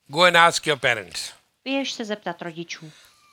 Go and ask your parents. Běž se zeptat rodičů.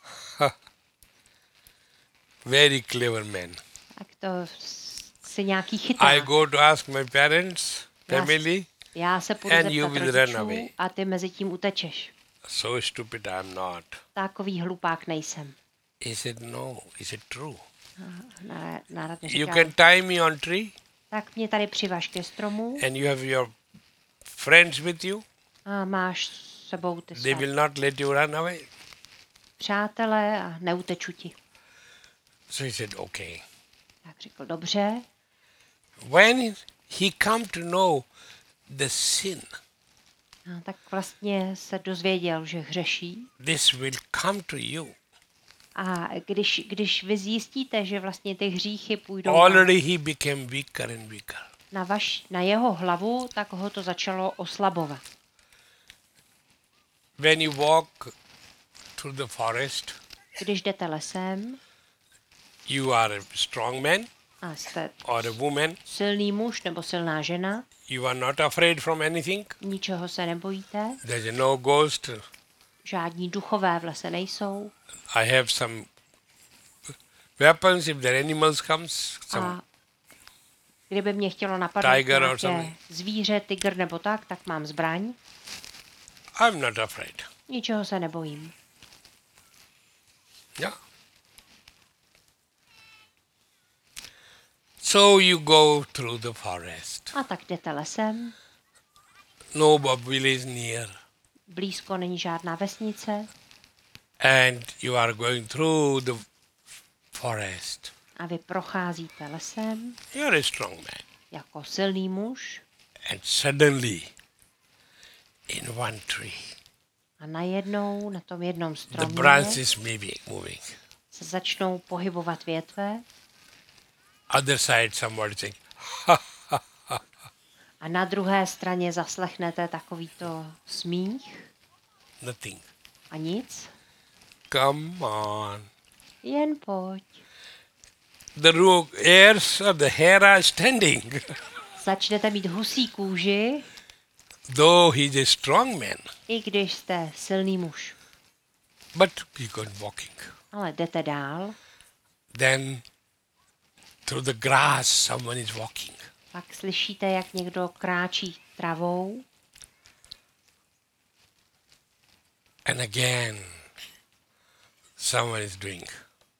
Very clever man. Tak to si nějaký I chyták. go to ask my parents, Yes. family, Já se půjdu and you zeptat will run rodičů away. a ty mezi tím utečeš. So stupid I am not. Takový hlupák nejsem. He said, no, is it true? Nárad mi You říká, can tie me on tree tak mě tady přivaž ke stromu and you have your friends with you. a máš s sebou ty They své will not let you run away. přátelé a neuteču ti. So he said, okay. Tak řekl, dobře. When he come to know the sin, No, tak vlastně se dozvěděl, že hřeší. this will come to you. A když vy zjistíte, že vlastně ty hříchy půjdou Already he became weaker and weaker. na jeho hlavu, tak ho to začalo oslabovat. When you walk through the forest, Když jdete lesem you are a strong man a jste or a woman. silný muž nebo silná žena, You are not afraid from anything. ničeho se nebojíte, There's no ghost. žádní duchové v lese nejsou I have some weapons if the animals comes. Some a kdyby mě chtělo napadnout Tiger or nějaké something. zvíře, tygr nebo tak mám zbraň, I'm not afraid. ničeho se nebojím. Yeah. So you go through the forest. A tak jdete lesem, No village near. blízko není žádná vesnice And you are going through the forest. a vy procházíte lesem You're a strong man. jako silný muž And suddenly, in one tree, a najednou na tom jednom the stromě branches may be moving. se začnou pohybovat větve Other side, somebody saying, a na druhé straně zaslechnete takovýto smích nothing. a nic. Come on. Jen pojď. The hairs of the hair are standing. Začnete mít husí kůži, Though he's a strong man, i když jste silný muž. but he goes walking. Ale jdete dál, Then through the grass, someone is walking. pak slyšíte, jak někdo kráčí travou And again, someone is doing.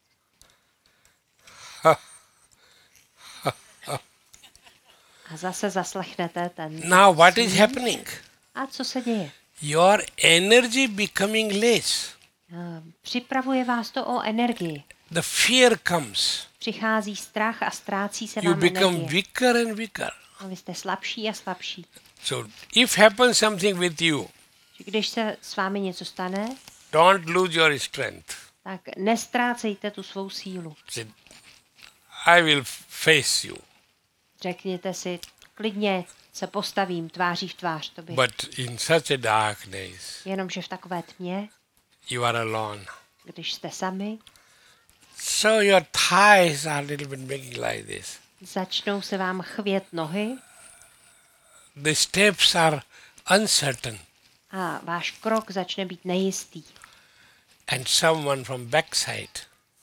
a zase zaslechnete ten Now what is smích. happening? A co se děje? Your energy becoming less. Připravuje vás to o energii. The fear comes. Přichází strach a ztrácí se You vám become energie. weaker and weaker. A vy jste slabší a slabší. So if happens something with you, Že když se s vámi něco stane, don't lose your strength. tak nestrácejte tu svou sílu. Say, I will face you. Řekněte si, klidně se postavím tváří v tvář tobě. But in such a darkness, Jenomže v takové tmě, you are alone. když jste sami, So your thighs are a little bit making like this. začnou se vám chvět nohy The steps are uncertain. a váš krok začne být nejistý. And someone from backside,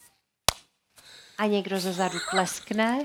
A někdo ze zadu tleskne,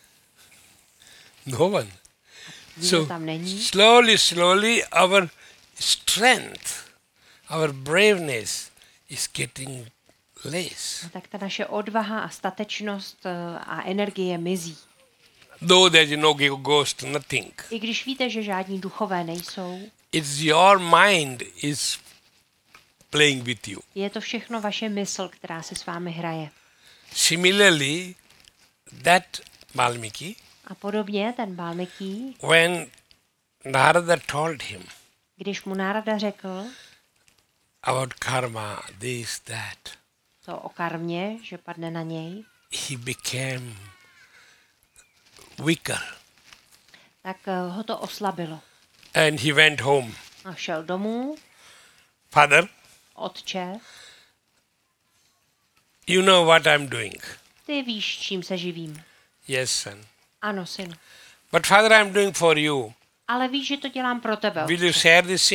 no one. nikdo tam není. Slowly, our strength, our braveness is getting less. A tak ta naše odvaha a statečnost a energie mizí. Though there is no ghost, nothing. I když víte, že žádní duchové nejsou, It's your mind is playing with you. je to všechno vaše mysl, která se s vámi hraje. Similarly, that Valmiki, A podobně ten Valmiki, when Narada told him když mu Nárada řekl about karma, this, that, to o karmě, že padne na něj, he became weaker. tak ho to oslabilo. And he went home. A šel domů, Father, otče, you know what I'm doing. ty víš, čím se živím. Yes, son. Ano, synu. But father, I'm doing for you. Ale víš, že to dělám pro tebe. Will you otče. share this